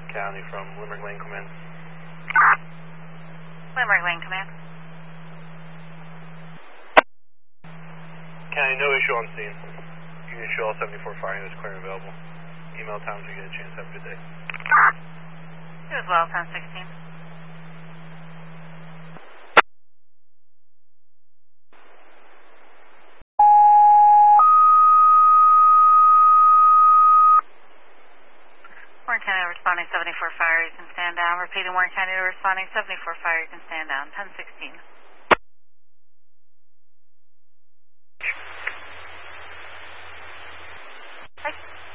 County from Limerick Lane Command. Limerick Lane Command. County, no issue on scene. You can issue all 74 fire units clear and available. Email times when you get a chance. Have a good day. You as well, 1016. Warren County responding 74 fire, you can stand down. Repeating Warren County responding 74 fire, you can stand down. 1016. Bye.